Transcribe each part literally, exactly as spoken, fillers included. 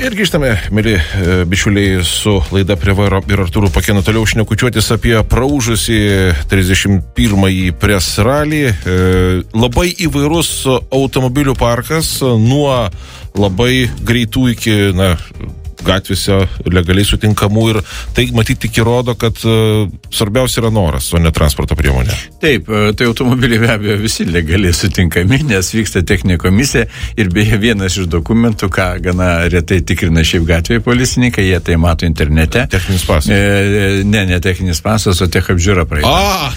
Ir grįžtame, mėly bičiuliai, su laida Prie vairo ir Artūru Pakėnu toliau šnekučiuotis apie praūžusį trisdešimt pirmąjį Press Rally. Labai įvairus automobilių parkas, nuo labai greitų iki, na, gatvėse legaliai sutinkamų, ir tai matyti tik įrodo, kad uh, svarbiausia yra noras, o ne transporto priemonė. Taip, tai automobiliai be abejo visi legaliai sutinkami, nes vyksta techninė komisija ir beje vienas iš dokumentų, ką gana retai tikrina šiaip gatvėje policininkai, jie tai mato internete. Techninis pasas. E, ne, ne techninis pasas, o tech apžiūra praeita.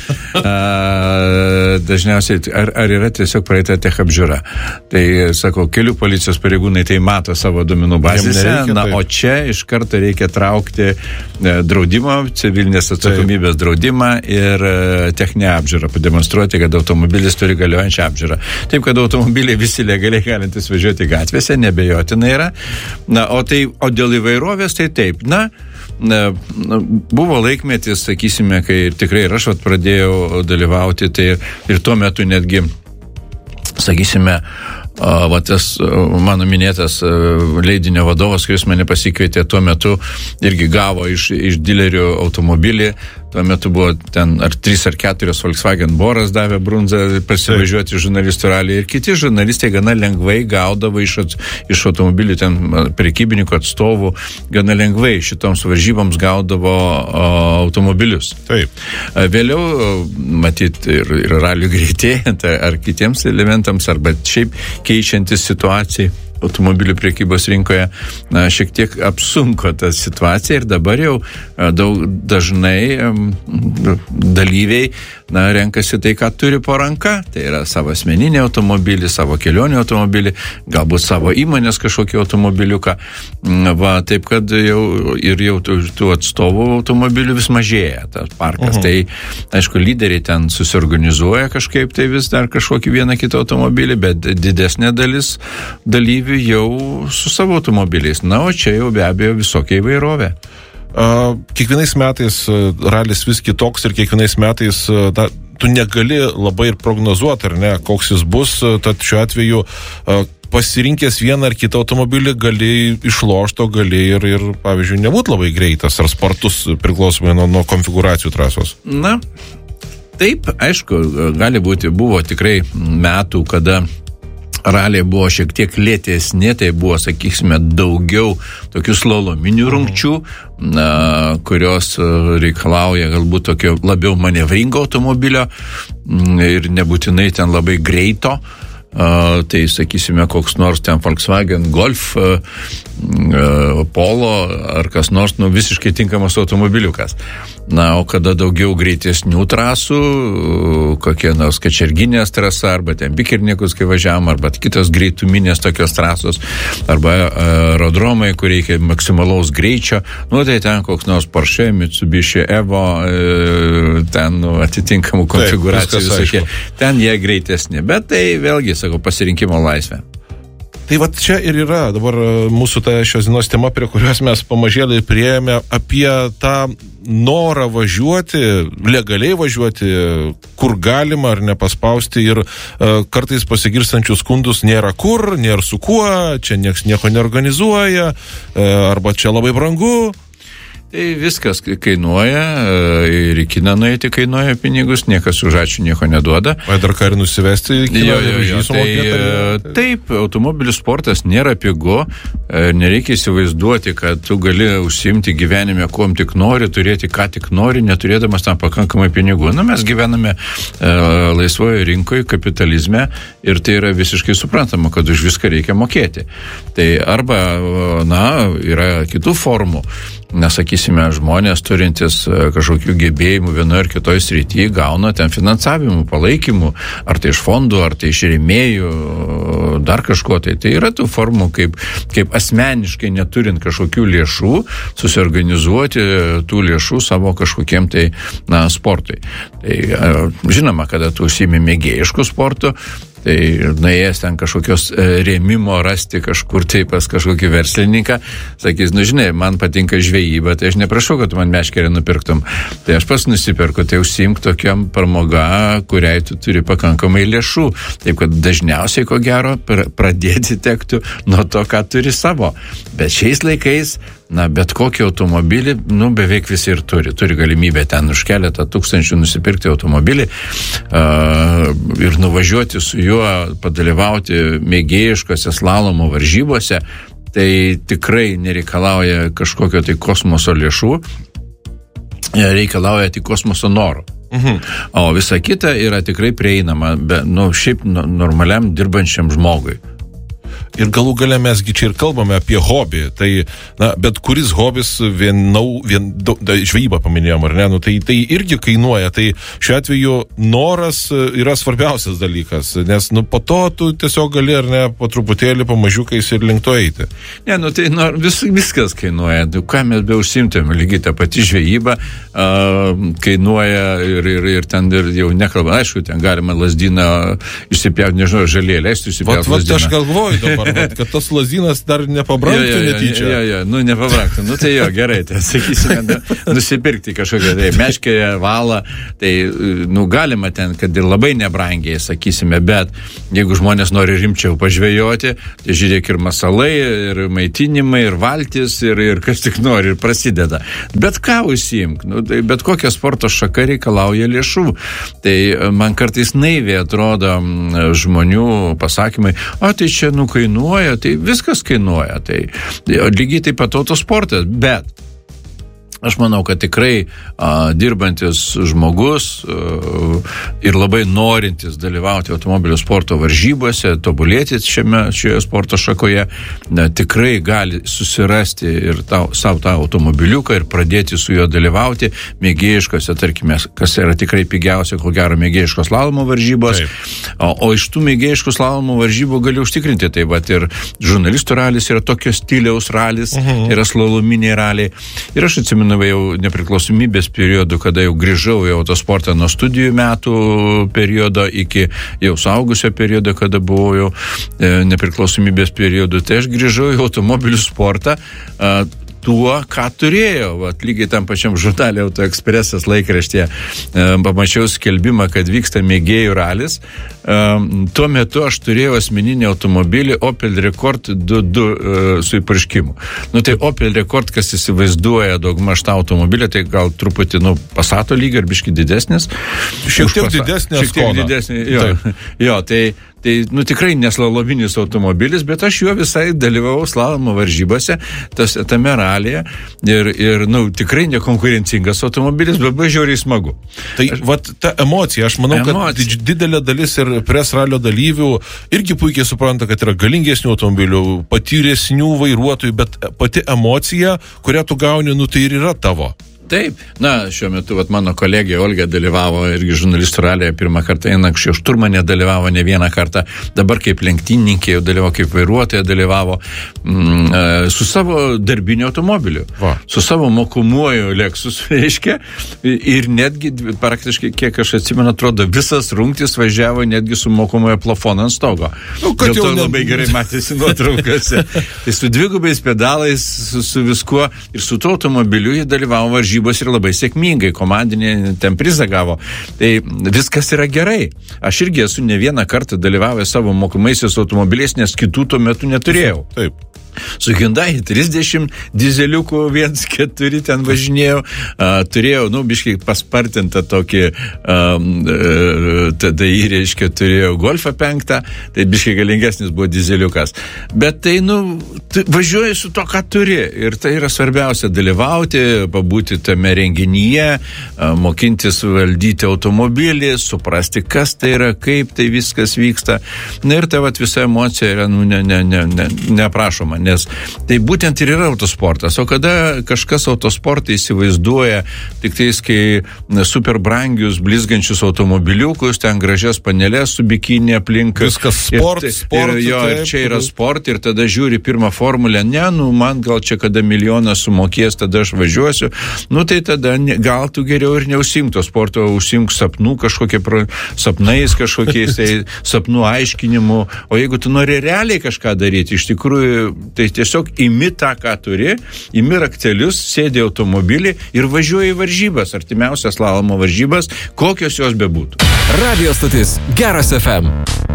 A! Dažniausiai, ar, ar yra tiesiog praeita tech apžiūra. Tai, sakau, kelių policijos pareigūnai tai mato savo duomenų bazėse, nereikia, na, o čia iš karto reikia traukti draudimą, civilinės atsakomybės draudimą ir techninę apžiūrą, pademonstruoti, kad automobilis turi galiojančią apžiūrą. Taip, kad automobiliai visi legaliai galintys važiuoti gatvėse, nebejotinai yra. Na, o, tai, o dėl įvairovės tai taip. Na, na, buvo laikmetis, sakysime, kai tikrai ir aš vat pradėjau dalyvauti, tai ir tuo metu netgi, sakysime, va tas mano minėtas leidinio vadovas, kuris mane pasikvietė tuo metu, irgi gavo iš, iš dilerių automobilį. Tuo metu buvo ten ar trys ar keturios Volkswagen Boras davė brunzą pasivažiuoti žurnalistų ralį, ir kiti žurnalistai gana lengvai gaudavo iš, iš automobilių ten prekybininkų atstovų, gana lengvai šitoms varžyboms gaudavo o, automobilius. Taip. Vėliau, matyt, ir, ir ralių greitėjant ar kitiems elementams, arba šiaip keičiantis situacijai automobilių priekybos rinkoje, na, šiek tiek apsunko tą situaciją, ir dabar jau daug dažnai dalyviai, na, renkasi tai, ką turi po ranka, tai yra savo asmeninį automobilį, savo kelionį automobilį, galbūt savo įmonės kažkokį automobiliuką, va, taip kad jau ir jau tų, tų atstovų automobilių vis mažėja tas parkas. Uh-huh. Tai, aišku, lyderiai ten susiorganizuoja kažkaip tai vis dar kažkokį vieną kitą automobilį, bet didesnė dalis dalyvių jau su savo automobiliais. Na, o čia jau be abejo visokia įvairovė. Uh, kiekvienais metais uh, ralis vis kitoks, ir kiekvienais metais uh, da, tu negali labai ir prognozuoti, ar ne, koks jis bus, uh, tad šiuo atveju uh, pasirinkęs vieną ar kitą automobilį gali išlošto, gali ir, ir pavyzdžiui, nebūti labai greitas ar spartus, priklausomai nuo, nuo konfiguracijų trasos. Na, taip, aišku, gali būti, buvo tikrai metų, kada raliai buvo šiek tiek lėtesni, tai buvo, sakysime, daugiau tokių slalominių rungčių, na, kurios reikalauja galbūt tokio labiau manevringo automobilio ir nebūtinai ten labai greito. Uh, tai, sakysime, koks nors ten Volkswagen Golf, uh, uh, Polo ar kas nors, nu, visiškai tinkamas automobiliukas. Na, o kada daugiau greitesnių trasų, uh, kokie nors Kačerginės trasa, arba ten Bikerniekus, kai važiavam, arba kitos greituminės tokios trasos, arba uh, aerodromai, kur reikia maksimalaus greičio, nu, tai ten koks nors Porsche, Mitsubishi Evo, uh, ten nu, atitinkamų konfiguracijų visokie. Ten jie greitesni, bet tai vėlgi, sakau, pasirinkimo laisvę. Tai va čia ir yra dabar mūsų ta šios dienos tema, prie kurios mes pamažėlį priėjome, apie tą norą važiuoti, legaliai važiuoti, kur galima ar nepaspausti, ir uh, kartais pasigirstančius skundus nėra kur, nėra su kuo, čia nieks nieko neorganizuoja, uh, arba čia labai brangu. Tai viskas kainuoja, ir į kiną nueiti kainuoja pinigus, niekas už ačiū nieko neduoda. O dar ką ir nusivesti į kiną? Jo, jo, jo, tai, tai... Taip, automobilių sportas nėra pigu, nereikia įsivaizduoti, kad tu gali užsiimti gyvenime, kuom tik nori, turėti ką tik nori, neturėdamas tam pakankamai pinigų. Na, mes gyvename e, laisvoje rinkoje, kapitalizme, ir tai yra visiškai suprantama, kad už viską reikia mokėti. Tai arba, na, yra kitų formų. Nesakysime, žmonės turintis kažkokių gebėjimų vienoje ar kitoje srityje gauna ten finansavimų, palaikymų, ar tai iš fondų, ar tai iš rėmėjų, dar kažko. Tai, tai yra tų formų, kaip, kaip asmeniškai neturint kažkokių lėšų, susiorganizuoti tų lėšų savo kažkokiem tai, na, sportui. Tai žinoma, kada tu užsiimi mėgėjiškų sportų, Tai nuėjęs ten kažkokios rėmimo rasti kažkur tai pas kažkokį verslininką, sakys, nu žinai, man patinka žvejyba, tai aš neprašau, kad man meškerę nupirktum. Tai aš pas nusipirku, tai užsiimk tokiam pramoga, kuriai tu turi pakankamai lėšų. Taip kad dažniausiai, ko gero, pradėti tektų nuo to, ką turi savo. Bet šiais laikais, na, bet kokį automobilį, nu, beveik visi ir turi. Turi galimybę ten už keletą tūkstančių nusipirkti automobilį uh, ir nuvažiuoti su juo, padalyvauti mėgėjiškose slalomo varžybose. Tai tikrai nereikalauja kažkokio tai kosmoso lėšų, reikalauja tik kosmoso noro. Mhm. O visa kita yra tikrai prieinama, be, nu, šiaip normaliam dirbančiam žmogui. Ir galų gale mesgi čia ir kalbame apie hobį. Tai, na, bet kuris hobis, vienau, vien, da, žvejybą paminėjom, ar ne, nu, tai, tai irgi kainuoja. Tai šiuo atveju noras yra svarbiausias dalykas, nes, nu, po to tu tiesiog gali, ar ne, po truputėlį, po mažiukais ir link to eiti. Ne, nu, tai nu, vis, viskas kainuoja. Nu, ką mes be užsimtėm, lygiai ta pati žvejyba uh, kainuoja ir, ir, ir ten ir jau nekalba. Aišku, ten galima lazdyną išsipjauti, nežinau, žalėlį, leisti išsipjauti lazdyną. Vat, aš galvoju dabar, vat, kad tas lazynas dar nepabranktų netyčia. Jo, jo, nu nepabranktų. Nu tai jo, gerai, tai sakysime, nusipirkti kažkokią tai meškerę, valą, tai, nu, galima ten, kad ir labai nebrangiai, sakysime, bet jeigu žmonės nori rimčiau pažvejoti, tai žiūrėk ir masalai, ir maitinimai, ir valtis, ir, ir kas tik nori, ir prasideda. Bet ką užsiimk, nu, tai bet kokia sporto šaka reikalauja lėšų. Tai man kartais naiviai atrodo žmonių pasakymai, o tai čia, nu, kainuoja, tai viskas kainuoja, tai lygiai taip pat autosportas, bet aš manau, kad tikrai a, dirbantis žmogus a, ir labai norintis dalyvauti automobilio sporto varžybose, tobulėti šiame, šioje sporto šakoje, na, tikrai gali susirasti ir tau, savo tą automobiliuką ir pradėti su juo dalyvauti mėgėjiškose, tarkime, kas yra tikrai pigiausia, ko gero mėgėjiškos slalomo varžybos. O, o iš tų mėgėjiškų slalomo varžybų gali užtikrinti, tai vat ir žurnalistų ralis yra tokio stiliaus ralis, uh-huh. yra slalominiai raliai. Ir aš atsimenu jau nepriklausomybės periodu, kada jau grįžau į autosportą nuo studijų metų periodo iki jau suaugusio periodo, kada buvau jau e, nepriklausomybės periodu, tai aš grįžau į automobilių sportą e, tuo, ką turėjau. Vat, lygiai tam pačiam žurnale Auto Ekspresas laikraštyje e, pamačiau skelbimą, kad vyksta mėgėjų ralis. E, tuo metu aš turėjau asmeninį automobilį Opel Rekord du du e, su įpurškimu. Nu tai Opel Rekord, kas įsivaizduoja daugmaž tą automobilį, tai gal truputį, nu, Passato lygio ar biški didesnis. Šiek tiek didesnė Šiek tiek didesnė, jo. Jo, tai Tai, nu, tikrai neslalominis automobilis, bet aš juo visai dalyvavau slalomo varžybose, tas, tame ralyje ir, ir, nu, tikrai nekonkurencingas automobilis, bet labai žiauriai smagu. Tai, aš, vat, ta emocija, aš manau, emocija. Kad didž, didelė dalis ir pres ralio dalyvių irgi puikiai supranta, kad yra galingesnių automobilių, patyresnių vairuotojų, bet pati emocija, kurią tu gauni, nu, tai ir yra tavo. Taip, na, šiuo metu vat, mano kolegė Olga dalyvavo irgi žurnalistų ralėje pirmą kartą, anksčiau šturmanė dalyvavo ne vieną kartą, dabar kaip lenktynininkė jau dalyvavo, kaip vairuotoja dalyvavo mm, su savo darbiniu automobiliu, Va. su savo mokomuoju Lexus, reiškia, ir netgi praktiškai, kiek aš atsimenu, atrodo, visas rungtis važiavo netgi su mokomuoju plafonu ant stogo. Nu, Dėl to ne... labai gerai matėsi nuotraukose. Tai su dvigubais pedalais, su, su viskuo ir su tuo automobiliu jie dalyvavo varžybose ir labai sėkmingai, komandinė ten prizą gavo. Tai viskas yra gerai. Aš irgi esu ne vieną kartą dalyvavęs savo mokomaisiais automobiliais, nes kitų tuo metu neturėjau. Taip. Su Hyundai trisdešimt dizeliukų vienas keturi ten važinėjau, uh, turėjau, nu, biškai paspartintą tokį um, uh, tada į, reiškia, turėjau Golfą penktą, tai biškai galingesnis buvo dizeliukas. Bet tai, nu, t- važiuoji su to, ką turi, ir tai yra svarbiausia dalyvauti, pabūti tame renginyje, uh, mokintis valdyti automobilį, suprasti, kas tai yra, kaip tai viskas vyksta. Na ir tai vat visa emocija yra, nu, ne, ne, ne, ne, neprašoma. nes tai būtent ir yra autosportas. O kada kažkas autosportą įsivaizduoja tik tais, kai super brangius, blizgančius automobiliukus, ten gražias panelės su bikinė aplink. Viskas sport, ir, sport. Ir, jo, ir čia yra sport, ir tada žiūri pirmą formulę, ne, nu, man gal čia kada milijoną sumokės, tada aš važiuosiu. Nu, tai tada ne, gal tu geriau ir neužsimto sporto, užsimk sapnų kažkokie, pro, sapnais kažkokiais, tai sapnų aiškinimu. O jeigu tu nori realiai kažką daryti, iš tikrųjų, tai tiesiog imi tą, ką turi, imi raktelius, sėdi automobilį ir važiuoji į varžybas, artimiausias slalomo varžybas, kokios jos bebūtų. Radio stotis Geras F M.